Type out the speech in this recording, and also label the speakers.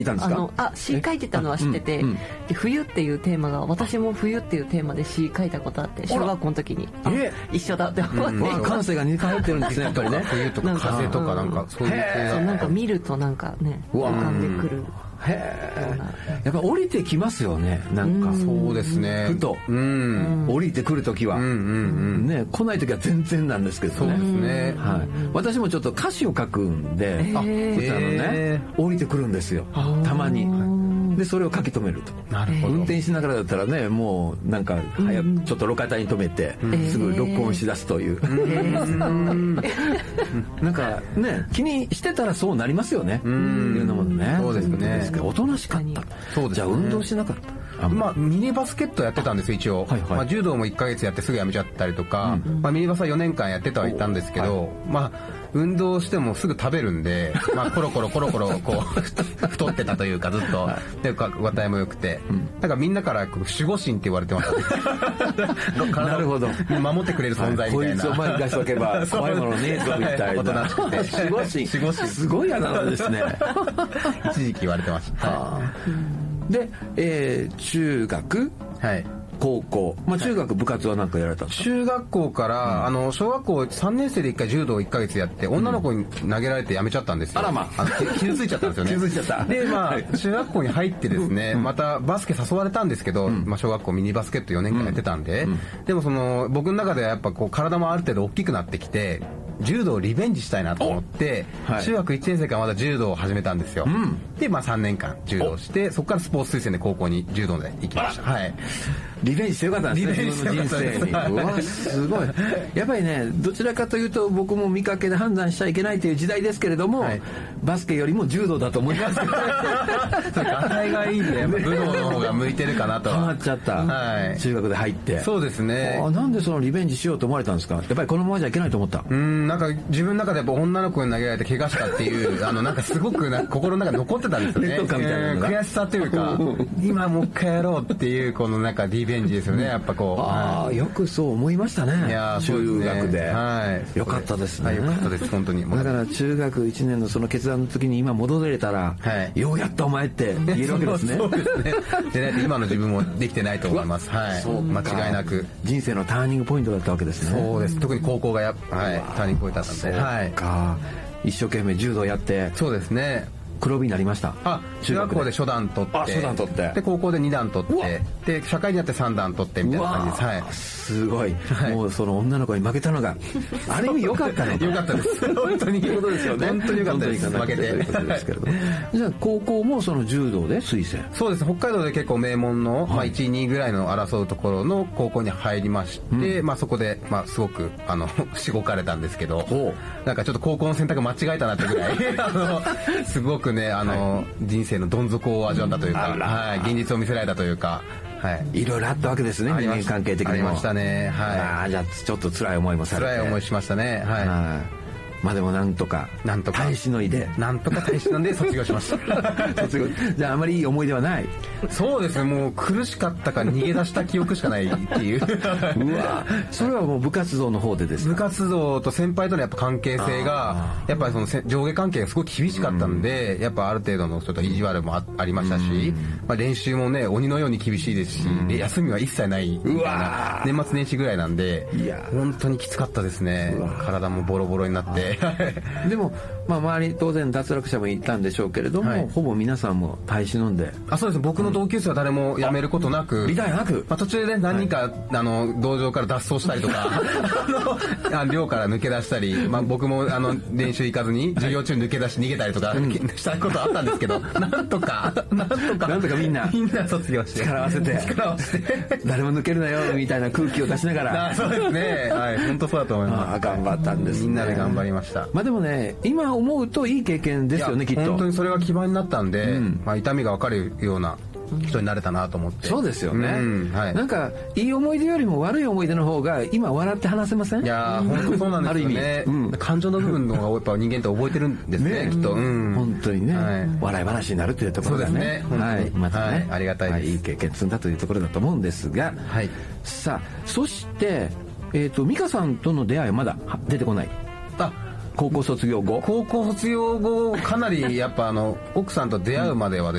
Speaker 1: いたんですか？
Speaker 2: 詩書いてたのは知ってて、で冬っていうテーマが、私も冬っていうテーマで詩書いたことあって、小学校の時に一緒だって思って、
Speaker 1: 感性が似通ってるんですね、やっぱりね。
Speaker 3: 冬とか風とかなんかそういう
Speaker 2: 系、なんか見るとなんかね浮かんでくる。
Speaker 1: へえ。やっぱ降りてきますよね、なんか。
Speaker 3: そうですね。
Speaker 1: ふと降りてくるときはね、来ないときは全然なんですけどね。
Speaker 3: そうですね。
Speaker 1: はい。私もちょっと歌詞を書くんで、降りてくるんですよ、たまに。でそれを書き留めると。
Speaker 3: なるほど。
Speaker 1: 運転しながらだったらね、もうなんか早くちょっと路肩に止めてすぐ録音し出すという。なんかね、気にしてたらそうなりますよね。いろんなものね。
Speaker 3: そうですね。
Speaker 1: おとなしかった。そうです。じゃあ運動しなかった。
Speaker 3: ミニバスケットやってたんですよ一応。柔道も1ヶ月やってすぐやめちゃったりとか、ミニバスは4年間やってはいたんですけど、運動してもすぐ食べるんで、コロコロこう太ってたというか、ずっとで話題も良くて、なんかみんなから守護神って言われてました。
Speaker 1: なるほど。
Speaker 3: 守ってくれる存在みたいな。
Speaker 1: こいつを前に出しとけば怖いものねえぞみたいな。守護神。すごいあだ名ですね。
Speaker 3: 一時期言われてました。
Speaker 1: で、中学、高校、中学部活は何かやられたんですか？
Speaker 3: 中学校から、小学校3年生で1回柔道1ヶ月やって、女の子に投げられてやめちゃったんですよ。
Speaker 1: あらまあ。
Speaker 3: 傷ついちゃったんですよね。
Speaker 1: 傷ついちゃった。
Speaker 3: で、中学校に入ってですね、またバスケ誘われたんですけど、小学校ミニバスケット4年間やってたんで、でも僕の中ではやっぱ体もある程度大きくなってきて、柔道をリベンジしたいなと思って、中学1年生からまだ柔道を始めたんですよ。で、3年間柔道して、そこからスポーツ推薦で高校に柔道で行きました。
Speaker 1: リベンジしてよかったんですね、自分の人生に。うわ、すごい。やっぱりね、どちらかというと僕も見かけで判断しちゃいけないという時代ですけれども、バスケよりも柔道だと思います。
Speaker 3: ガタイがいいんで、武道の方が向いてるかなと。
Speaker 1: 変わっちゃった。中学で入って。
Speaker 3: そうですね。
Speaker 1: なんでそのリベンジしようと思われたんですか？やっぱりこのままじゃいけないと思った。
Speaker 3: なんか自分の中でやっぱ女の子に投げられて怪我したっていう、なんかすごく心の中に残ってたんですよね。悔しさというか、今もう一回やろうっていう、このなんかリベンジですよね、やっぱ
Speaker 1: よくそう思いましたね。中学で。よかったですね。
Speaker 3: よかったです、本当に。
Speaker 1: だから中学1年のその決断の時に今戻れたら、ようやったお前って言えるわけですね。
Speaker 3: そうですね。でないと今の自分もできてないと思います。間違いなく。
Speaker 1: 人生のターニングポイントだったわけですね。
Speaker 3: そうです。特に高校がターニングポイントだったんで。
Speaker 1: 一生懸命柔道やって。
Speaker 3: そうですね。
Speaker 1: 黒帯になりました。
Speaker 3: 中学校で初段取って、で高校で2段取って、で社会になって3段取ってみたいな感じです。
Speaker 1: すごい。もうその女の子に負けたのがある意味良かったの。
Speaker 3: 良かったです。本当にいいことですよね。本当に良かったです。負けて。
Speaker 1: じゃあ高校もその柔道で推薦。
Speaker 3: そうです。北海道で結構名門の1、2ぐらいの争うところの高校に入りまして、そこですごくしごかれたんですけど、なんかちょっと高校の選択間違えたなってぐらいすごくね、人生のどん底を味わったというか、現実を見せられたというか、
Speaker 1: いろいろあったわけですね、人間関係的にも。
Speaker 3: ありましたね。
Speaker 1: じゃあちょっと辛い思いもされて。
Speaker 3: 辛い思いしましたね。
Speaker 1: でもなんとか耐えしのいで
Speaker 3: 卒業しました。
Speaker 1: じゃああまりいい思い出はない？
Speaker 3: そうですね。もう苦しかったか逃げ出した記憶しかないっていう。
Speaker 1: うわ、それはもう部活動の方でですか？
Speaker 3: 部活動と先輩とのやっぱ関係性がやっぱりその上下関係がすごく厳しかったんで、やっぱある程度のちょっと意地悪もありましたし、練習もね鬼のように厳しいですし、休みは一切ないみたいな年末年始ぐらいなんで、本当にきつかったですね。体もボロボロになって。
Speaker 1: でも周り当然脱落者もいたんでしょうけれども、ほぼ皆さんも耐え忍んで。
Speaker 3: そうです。僕の同級生は誰も辞めることなく、
Speaker 1: リタイアなく、
Speaker 3: 途中で何人か道場から脱走したりとか寮から抜け出したり、僕も練習行かずに授業中抜け出して逃げたりとかしたことあったんですけど、なんとか
Speaker 1: みんな
Speaker 3: 卒業して
Speaker 1: 力を合わせて誰も抜けるなよみたいな空気を出しながら。
Speaker 3: そうですね。本当そうだと思います。
Speaker 1: 頑張ったんですね。
Speaker 3: みんなで頑張りました。
Speaker 1: でもね、今思うといい経験ですよね、きっと。
Speaker 3: 本当にそれが基盤になったんで、痛みが分かるような人になれたなと思って。
Speaker 1: そうですよね。なんかいい思い出よりも悪い思い出の方が今笑って話せません？
Speaker 3: いや本当そうなんですよね。感情の部分の方がやっぱ人間って覚えてるんですね、きっと。
Speaker 1: 本当にね、笑い話になるというところがね。またね、
Speaker 3: ありがたいです。
Speaker 1: いい経験積んだというところだと思うんですが、さあそして美香さんとの出会いはまだ出てこない。高校卒業後かなりやっぱ奥さんと出会うまでは